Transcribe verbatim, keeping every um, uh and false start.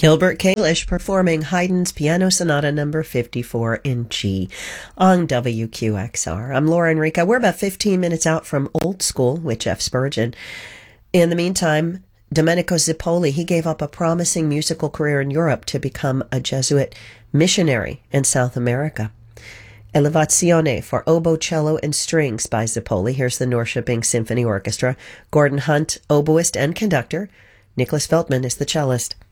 Gilbert Kalish performing Haydn's Piano Sonata number fifty-four in G on W Q X R. I'm Laura Enrica. We're about fifteen minutes out from Old School with Jeff Spurgeon. In the meantime, Domenico Zippoli, he gave up a promising musical career in Europe to become a Jesuit missionary in South America. Elevazione for oboe, cello, and strings by Zippoli. Here's the Norrköping Symphony Orchestra. Gordon Hunt, oboist and conductor. Nicholas Veltman is the cellist.